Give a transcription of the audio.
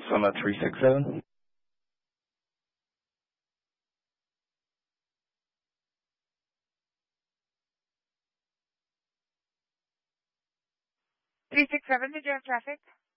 on a 367. Three six seven. Did you have traffic?